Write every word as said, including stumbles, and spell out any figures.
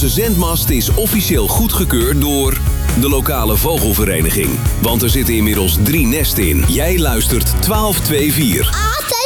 onze zendmast is officieel goedgekeurd door de lokale vogelvereniging. Want er zitten inmiddels drie nesten in. Jij luistert twaalf twee vier.